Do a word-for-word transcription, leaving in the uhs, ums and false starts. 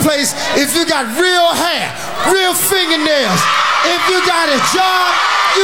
place if you got real hair, real fingernails, if you got a job,